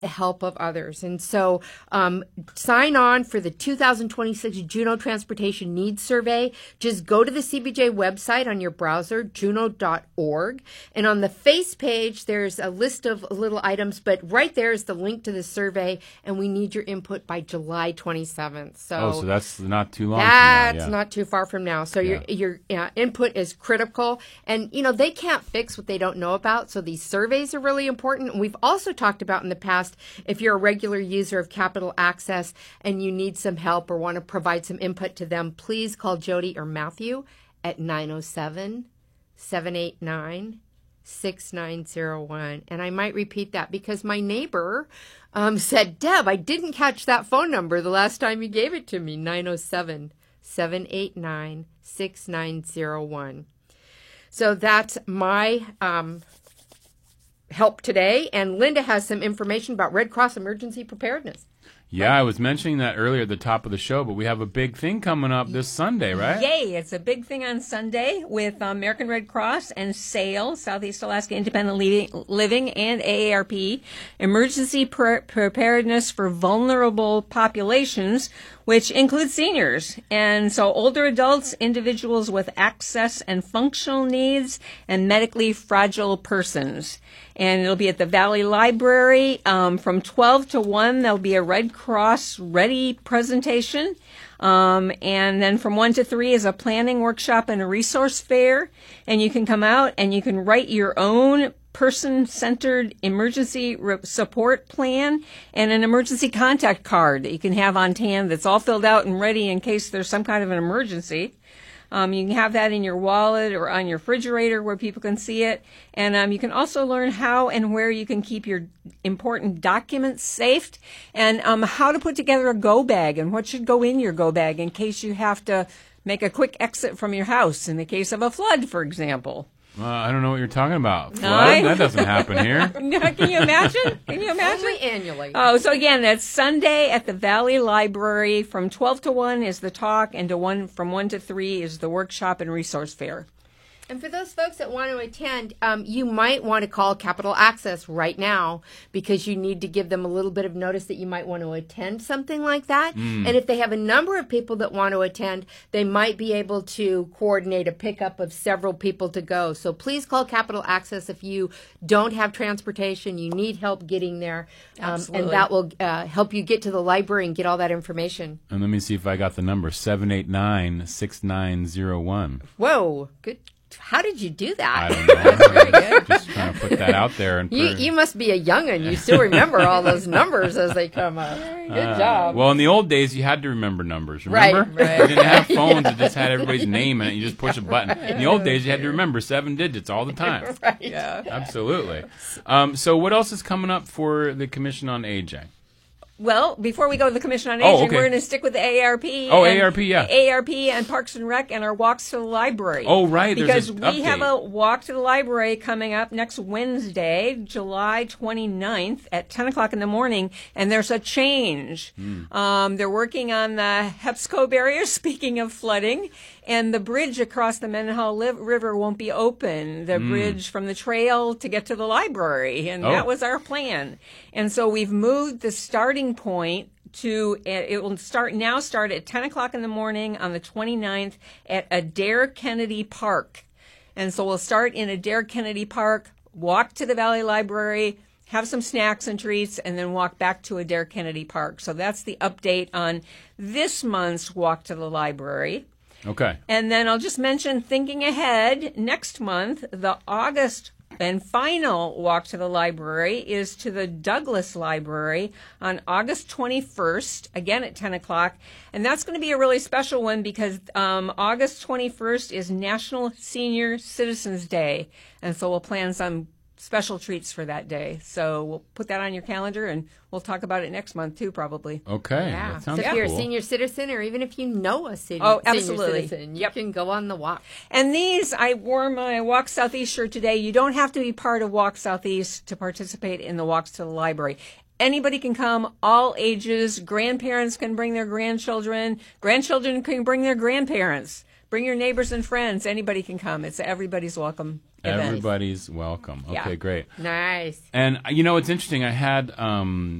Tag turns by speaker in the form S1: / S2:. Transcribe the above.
S1: the help of others. And so sign on for the 2026 Juneau Transportation Needs Survey. Just go to the CBJ website on your browser, juneau.org. And on the face page, there's a list of little items, but right there is the link to the survey, and we need your input by July 27th.
S2: So that's not too long
S1: That's
S2: from now. Yeah.
S1: not too far from now. So your input is critical. And, they can't fix what they don't know about. So these surveys are really important. And we've also talked about in the past, if you're a regular user of Capital Access and you need some help or want to provide some input to them, please call Jody or Matthew at 907-789-6901. And I might repeat that because my neighbor said, Deb, I didn't catch that phone number the last time you gave it to me, 907-789-6901. So that's my help today. And Linda has some information about Red Cross emergency preparedness.
S2: Yeah, I was mentioning that earlier at the top of the show, but we have a big thing coming up this Sunday, right?
S3: Yay! It's a big thing on Sunday with American Red Cross and SAIL, Southeast Alaska Independent Living, and AARP, Emergency Preparedness for Vulnerable Populations, which includes seniors. And so older adults, individuals with access and functional needs, and medically fragile persons. And it'll be at the Valley Library from 12 to 1. There'll be a Red Cross Ready presentation. And then from 1 to 3 is a planning workshop and a resource fair. And you can come out and you can write your own person-centered emergency support plan and an emergency contact card that you can have on hand that's all filled out and ready in case there's some kind of an emergency. You can have that in your wallet or on your refrigerator where people can see it. And you can also learn how and where you can keep your important documents safe and how to put together a go bag and what should go in your go bag in case you have to make a quick exit from your house in the case of a flood, for example.
S2: I don't know what you're talking about. Flood? That doesn't happen here.
S3: Can you imagine?
S1: Only annually.
S3: Oh, so again, that's Sunday at the Valley Library. From 12 to 1 is the talk, and from 1 to 3 is the workshop and resource fair.
S1: And for those folks that want to attend, you might want to call Capital Access right now because you need to give them a little bit of notice that you might want to attend something like that. And if they have a number of people that want to attend, they might be able to coordinate a pickup of several people to go. So please call Capital Access if you don't have transportation, you need help getting there. And that will help you get to the library and get all that information.
S2: And let me see if I got the number, 789-6901.
S1: Whoa, good. How did you do that?
S2: I don't know. Very good. Just trying to put that out there. And
S1: you must be a young'un. You still remember all those numbers as they come up. Good job.
S2: Well, in the old days, you had to remember numbers. Remember?
S1: Right.
S2: You didn't have phones. It just had everybody's name in it. You just push a button. In the old days, you had to remember 7 digits all the time.
S1: Right.
S3: Yeah.
S2: Absolutely. So what else is coming up for the Commission on Aging?
S3: Well, before we go to the Commission on Aging,
S2: okay.
S3: we're going to stick with the AARP.
S2: Oh, AARP, yeah.
S3: AARP and Parks and Rec and our walks to the library.
S2: Oh, right.
S3: Because
S2: There's
S3: we have a walk to the library coming up next Wednesday, July 29th at 10 o'clock in the morning, and there's a change. They're working on the HEPSCO barrier, speaking of flooding, and the bridge across the Mendenhall River won't be open, the bridge from the trail to get to the library, and that was our plan. And so we've moved the starting point to, it will start at 10 o'clock in the morning on the 29th at Adair Kennedy Park. And so we'll start in Adair Kennedy Park, walk to the Valley Library, have some snacks and treats, and then walk back to Adair Kennedy Park. So that's the update on this month's walk to the library.
S2: Okay.
S3: And then I'll just mention, thinking ahead, next month, the August and final walk to the library is to the Douglas Library on August 21st, again at 10 o'clock. And that's going to be a really special one because August 21st is National Senior Citizens Day. And so we'll plan some special treats for that day. So we'll put that on your calendar, and we'll talk about it next month, too, probably.
S2: Okay.
S1: Yeah.
S2: That sounds
S1: So if you're a
S2: cool.
S1: senior citizen, or even if you know a senior
S3: absolutely.
S1: citizen, you can go on the walk.
S3: And these, I wore my Walk Southeast shirt today. You don't have to be part of Walk Southeast to participate in the walks to the library. Anybody can come, all ages. Grandparents can bring their grandchildren. Grandchildren can bring their grandparents. Bring your neighbors and friends. Anybody can come. Everybody's welcome. event.
S2: Everybody's welcome. Okay,
S3: Yeah.
S2: great.
S1: Nice.
S2: And it's interesting. I had